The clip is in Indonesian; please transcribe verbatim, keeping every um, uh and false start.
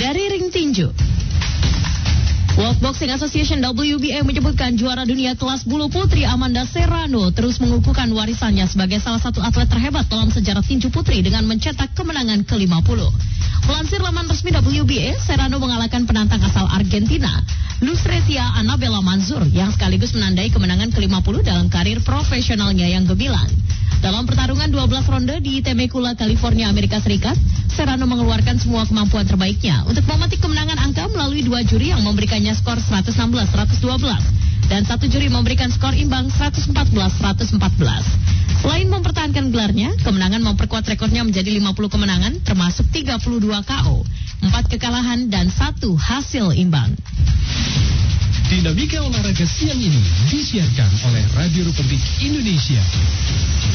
Dari ring tinju, World Boxing Association W B A menyebutkan juara dunia kelas bulu putri Amanda Serrano terus mengukuhkan warisannya sebagai salah satu atlet terhebat dalam sejarah tinju putri dengan mencetak kemenangan ke lima puluh. Melansir laman resmi W B A, Serrano mengalahkan penantang asal Argentina, Lucrecia Anabella Manzur, yang sekaligus menandai kemenangan ke lima puluh dalam karir profesionalnya yang gemilang. Dalam pertarungan dua belas ronde di Temecula, California, Amerika Serikat, Serrano mengeluarkan semua kemampuan terbaiknya untuk memetik kemenangan angka melalui dua juri yang memberikannya skor seratus enam belas seratus dua belas dan satu juri memberikan skor imbang seratus empat belas seratus empat belas. Selain mempertahankan gelarnya, kemenangan memperkuat rekornya menjadi lima puluh kemenangan termasuk tiga puluh dua K O, empat kekalahan dan satu hasil imbang. Dinamika olahraga siang ini disiarkan oleh Radio Republik Indonesia.